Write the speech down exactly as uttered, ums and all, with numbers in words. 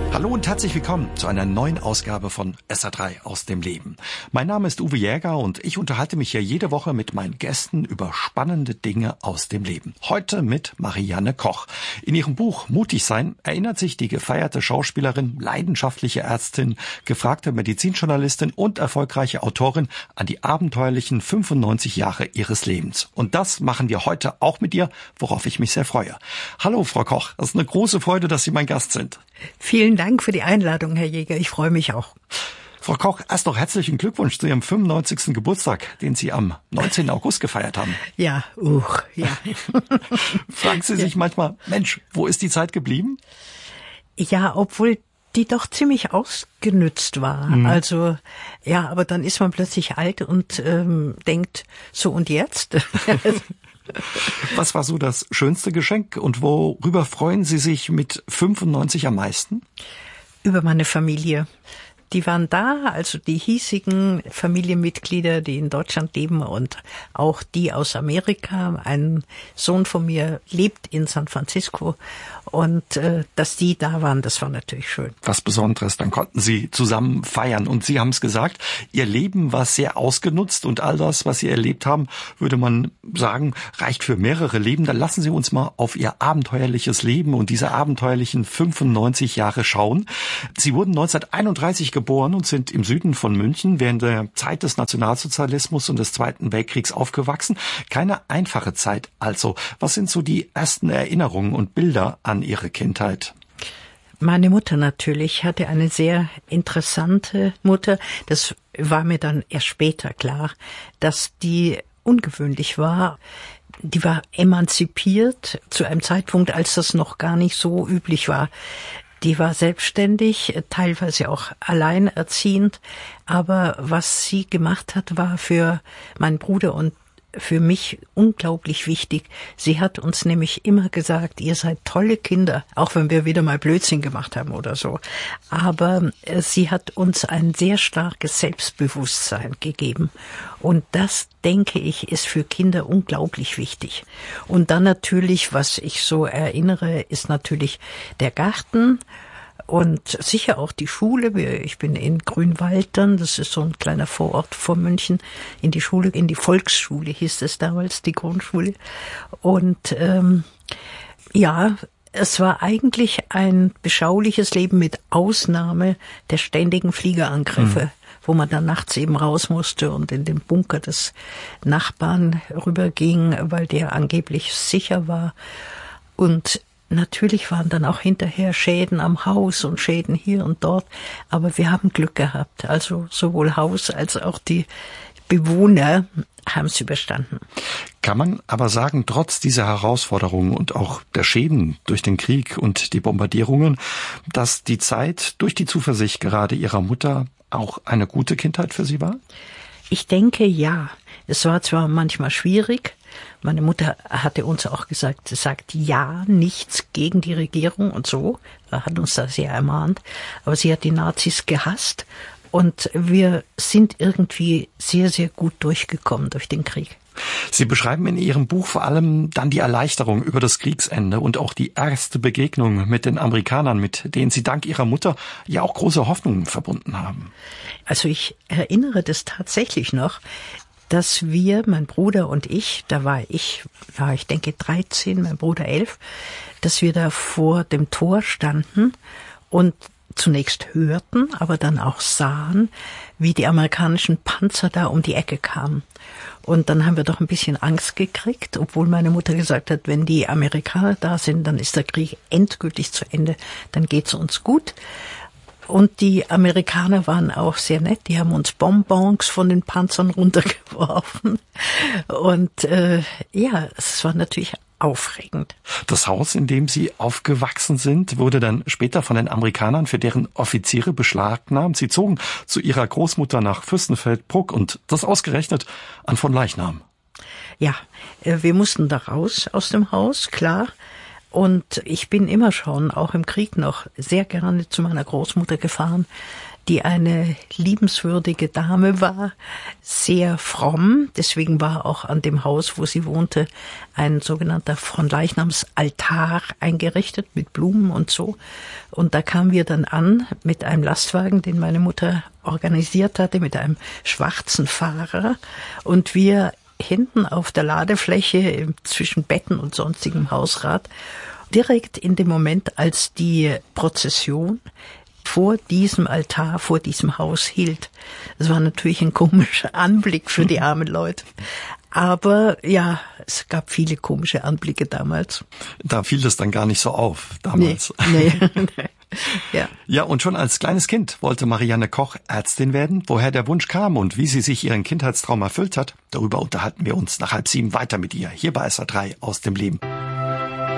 Hallo und herzlich willkommen zu einer neuen Ausgabe von S A drei aus dem Leben. Mein Name ist Uwe Jäger und ich unterhalte mich hier jede Woche mit meinen Gästen über spannende Dinge aus dem Leben. Heute mit Marianne Koch. In ihrem Buch Mutig sein erinnert sich die gefeierte Schauspielerin, leidenschaftliche Ärztin, gefragte Medizinjournalistin und erfolgreiche Autorin an die abenteuerlichen fünfundneunzig Jahre ihres Lebens. Und das machen wir heute auch mit ihr, worauf ich mich sehr freue. Hallo Frau Koch, es ist eine große Freude, dass Sie mein Gast sind. Vielen Dank für die Einladung, Herr Jäger. Ich freue mich auch. Frau Koch, erst noch herzlichen Glückwunsch zu Ihrem fünfundneunzigsten Geburtstag, den Sie am neunzehnten August gefeiert haben. Ja, uh, ja. Fragen Sie sich manchmal, Mensch, wo ist die Zeit geblieben? Ja, obwohl die doch ziemlich ausgenützt war. Mhm. Also, ja, aber dann ist man plötzlich alt und ähm, denkt, so und jetzt? Was war so das schönste Geschenk und worüber freuen Sie sich mit fünfundneunzig am meisten? Über meine Familie. Die waren da, also die hiesigen Familienmitglieder, die in Deutschland leben und auch die aus Amerika. Ein Sohn von mir lebt in San Francisco und äh, dass die da waren, das war natürlich schön. Was Besonderes, dann konnten Sie zusammen feiern und Sie haben es gesagt, Ihr Leben war sehr ausgenutzt und all das, was Sie erlebt haben, würde man sagen, reicht für mehrere Leben. Dann lassen Sie uns mal auf Ihr abenteuerliches Leben und diese abenteuerlichen fünfundneunzig Jahre schauen. Sie wurden neunzehnhunderteinunddreißig geboren und sind im Süden von München während der Zeit des Nationalsozialismus und des Zweiten Weltkriegs aufgewachsen. Keine einfache Zeit also. Was sind so die ersten Erinnerungen und Bilder an Ihre Kindheit? Meine Mutter natürlich hatte eine sehr interessante Mutter. Das war mir dann erst später klar, dass die ungewöhnlich war. Die war emanzipiert zu einem Zeitpunkt, als das noch gar nicht so üblich war. Die war selbstständig, teilweise auch alleinerziehend, aber was sie gemacht hat, war für meinen Bruder und für mich unglaublich wichtig. Sie hat uns nämlich immer gesagt, ihr seid tolle Kinder, auch wenn wir wieder mal Blödsinn gemacht haben oder so. Aber sie hat uns ein sehr starkes Selbstbewusstsein gegeben. Und das, denke ich, ist für Kinder unglaublich wichtig. Und dann natürlich, was ich so erinnere, ist natürlich der Garten. Und sicher auch die Schule. Ich bin in Grünwaldern, das ist so ein kleiner Vorort vor München, in die Schule, in die Volksschule hieß es damals, die Grundschule. Und ähm, ja, es war eigentlich ein beschauliches Leben mit Ausnahme der ständigen Fliegerangriffe, mhm. wo man dann nachts eben raus musste und in den Bunker des Nachbarn rüberging, weil der angeblich sicher war. Und natürlich waren dann auch hinterher Schäden am Haus und Schäden hier und dort, aber wir haben Glück gehabt. Also sowohl Haus als auch die Bewohner haben es überstanden. Kann man aber sagen, trotz dieser Herausforderungen und auch der Schäden durch den Krieg und die Bombardierungen, dass die Zeit durch die Zuversicht gerade Ihrer Mutter auch eine gute Kindheit für Sie war? Ich denke, ja. Es war zwar manchmal schwierig. Meine Mutter hatte uns auch gesagt, sie sagt ja, nichts gegen die Regierung und so. Er hat uns da sehr ermahnt. Aber sie hat die Nazis gehasst und wir sind irgendwie sehr, sehr gut durchgekommen durch den Krieg. Sie beschreiben in Ihrem Buch vor allem dann die Erleichterung über das Kriegsende und auch die erste Begegnung mit den Amerikanern, mit denen Sie dank Ihrer Mutter ja auch große Hoffnungen verbunden haben. Also ich erinnere das tatsächlich noch, dass wir, mein Bruder und ich, da war ich, ja, ich denke dreizehn, mein Bruder elf, dass wir da vor dem Tor standen und zunächst hörten, aber dann auch sahen, wie die amerikanischen Panzer da um die Ecke kamen. Und dann haben wir doch ein bisschen Angst gekriegt, obwohl meine Mutter gesagt hat, wenn die Amerikaner da sind, dann ist der Krieg endgültig zu Ende, dann geht's uns gut. Und die Amerikaner waren auch sehr nett. Die haben uns Bonbons von den Panzern runtergeworfen. Und äh, ja, es war natürlich aufregend. Das Haus, in dem Sie aufgewachsen sind, wurde dann später von den Amerikanern für deren Offiziere beschlagnahmt. Sie zogen zu ihrer Großmutter nach Fürstenfeldbruck und das ausgerechnet an von Leichnam. Ja, wir mussten da raus aus dem Haus, klar. Und ich bin immer schon, auch im Krieg noch, sehr gerne zu meiner Großmutter gefahren, die eine liebenswürdige Dame war, sehr fromm. Deswegen war auch an dem Haus, wo sie wohnte, ein sogenannter Fronleichnamsaltar eingerichtet mit Blumen und so. Und da kamen wir dann an mit einem Lastwagen, den meine Mutter organisiert hatte, mit einem schwarzen Fahrer. Und wir hinten auf der Ladefläche zwischen Betten und sonstigem Hausrat, direkt in dem Moment, als die Prozession vor diesem Altar, vor diesem Haus hielt. Das war natürlich ein komischer Anblick für die armen Leute. Aber ja, es gab viele komische Anblicke damals. Da fiel das dann gar nicht so auf, damals. Nee, nee. Ja. Ja, und schon als kleines Kind wollte Marianne Koch Ärztin werden. Woher der Wunsch kam und wie sie sich ihren Kindheitstraum erfüllt hat, darüber unterhalten wir uns nach halb sieben weiter mit ihr, hier bei S R drei aus dem Leben.